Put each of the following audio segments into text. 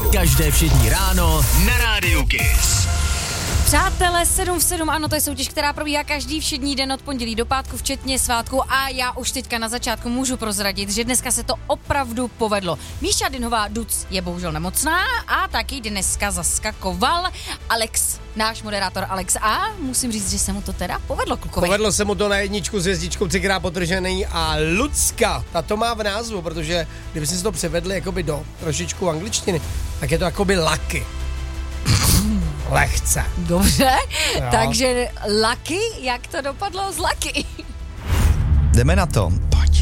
Každé všední ráno na Rádiu Kiss. Přátelé, 7 v 7, ano, to je soutěž, která probíhá každý všední den od pondělí do pátku, včetně svátku, a já už teďka na začátku můžu prozradit, že dneska se to opravdu povedlo. Míša Dynová Duc je bohužel nemocná a taky dneska zaskakoval Alex, náš moderátor Alex, a musím říct, že se mu to teda povedlo, klukovi. Povedlo se mu to na jedničku s hvězdičkou, třikrát potržený, a Lucka, ta to má v názvu, protože kdyby si to převedli jakoby do trošičku angličtiny, tak je to jakoby Lucky. Lehce. Dobře, Jo. takže Lucky, jak to dopadlo z Lucky? Jdeme na to. Pojď.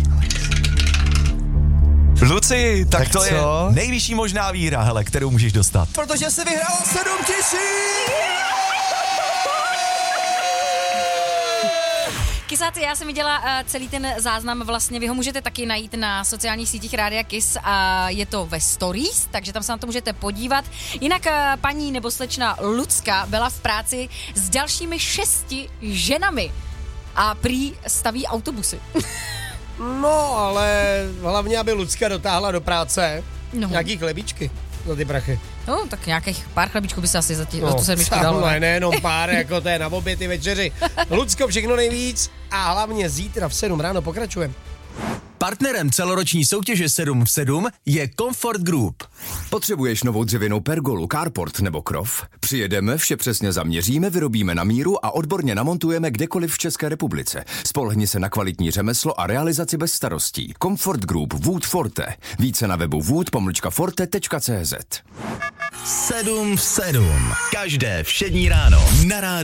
Luci, tak to co? je nejvyšší možná výhra, hele, kterou můžeš dostat. Protože jsi vyhrál 7 000! Kysáci, já jsem viděla celý ten záznam, vlastně vy ho můžete taky najít na sociálních sítích Rádia Kiss a je to ve stories, takže tam se na to můžete podívat. Jinak paní nebo slečna Lucka byla v práci s dalšími 6 ženami a prý staví autobusy. No, ale hlavně, aby Lucka dotáhla do práce nějaký chlebíčky za ty prachy. No, tak nějakých pár chlebíčků by se asi za tu sedmičku dalo. No, nejenom pár, jako to je na oběd i večeři. Lucko, všechno nejvíc a hlavně zítra v 7 ráno pokračujeme. Partnerem celoroční soutěže 7 v 7 je Comfort Group. Potřebuješ novou dřevěnou pergolu, carport nebo krov? Přijedeme, vše přesně zaměříme, vyrobíme na míru a odborně namontujeme kdekoliv v České republice. Spolehni se na kvalitní řemeslo a realizaci bez starostí. Comfort Group Wood Forte. Více na webu wood-forte.cz. 7 v 7. Každé všední ráno na Rádiu